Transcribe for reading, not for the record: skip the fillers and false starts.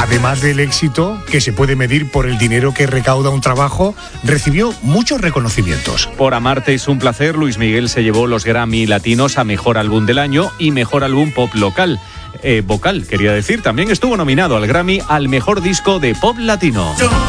Además del éxito, que se puede medir por el dinero que recauda un trabajo, recibió muchos reconocimientos. Por Amarte es un placer, Luis Miguel se llevó los Grammy Latinos a Mejor Álbum del Año y Mejor Álbum Pop Vocal, quería decir. También estuvo nominado al Grammy al Mejor Disco de Pop Latino.